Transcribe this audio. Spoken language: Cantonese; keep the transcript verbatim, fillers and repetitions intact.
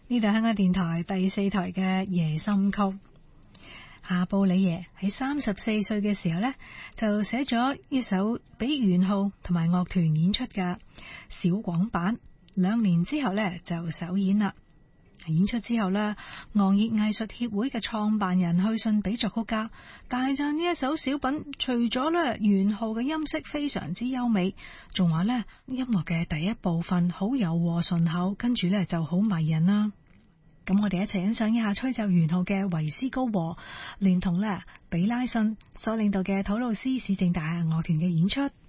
呢度香港電台第四台嘅夜心曲。夏布里耶喺三十四歲嘅時候呢，就寫咗一首俾元浩同埋樂團演出嘅小廣版，兩年之後呢，就首演啦。演出之後呢，昂熱藝術協會嘅創辦人去信俾作曲家，大讚呢一首小品，除咗呢元浩嘅音色非常之優美，仲話呢音樂嘅第一部分好柔和順口，跟住呢就好迷人啦。咁我哋一齊欣賞一下吹奏元浩嘅維斯高和，連同呢比拉遜所領導嘅土魯斯市政大廈樂團嘅演出。